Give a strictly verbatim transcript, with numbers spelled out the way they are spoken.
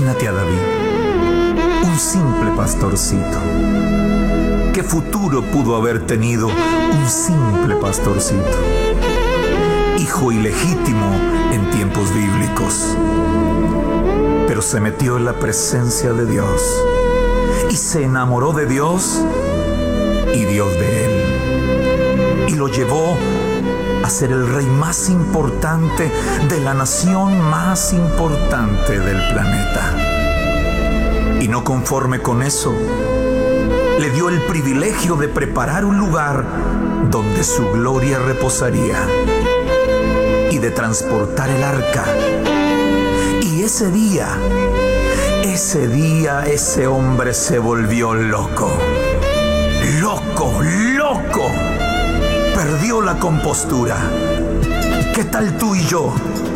Imagínate a David, un simple pastorcito. ¿Qué futuro pudo haber tenido un simple pastorcito? Hijo ilegítimo en tiempos bíblicos. Pero se metió en la presencia de Dios y se enamoró de Dios y Dios de él. Y lo llevó a ser el rey más importante de la nación más importante del planeta. Y no conforme con eso, le dio el privilegio de preparar un lugar donde su gloria reposaría y de transportar el arca. Y ese día, ese día ese hombre se volvió loco. Loco, loco. Perdió la compostura. ¿Qué tal tú y yo?